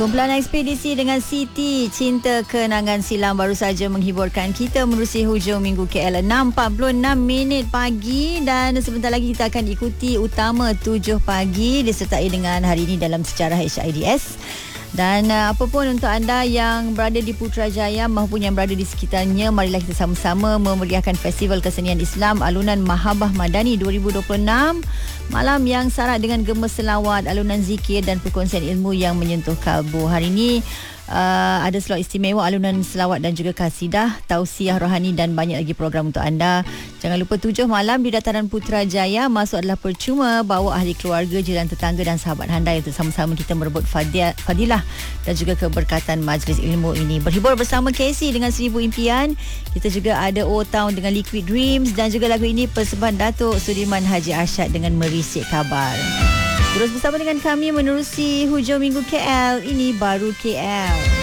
Kumpulan ekspedisi dengan Siti Cinta Kenangan Silam baru saja menghiburkan kita menerusi hujung minggu KL 6.46 pagi, dan sebentar lagi kita akan ikuti Utama 7 pagi disertai dengan hari ini dalam sejarah HIDS. Dan apapun untuk anda yang berada di Putrajaya maupun yang berada di sekitarnya, marilah kita sama-sama memeriahkan Festival Kesenian Islam Alunan Mahabbah Madani 2026. Malam yang syarat dengan gema selawat, alunan zikir dan perkongsian ilmu yang menyentuh kalbu. Hari ini ada slot istimewa alunan selawat dan juga kasidah, tausiah rohani dan banyak lagi program untuk anda. Jangan lupa 7 malam di dataran Putrajaya. Masuk adalah percuma. Bawa ahli keluarga, jiran tetangga dan sahabat handai untuk sama-sama kita merebut fadilah dan juga keberkatan majlis ilmu ini. Berhibur bersama Casey dengan 1000 Impian. Kita juga ada Old Town dengan Liquid Dreams, dan juga lagu ini persembahan Datuk Sudirman Haji Arsyad dengan Merisik Kabar. Terus bersama dengan kami menerusi hujung minggu KL. Ini baru KL.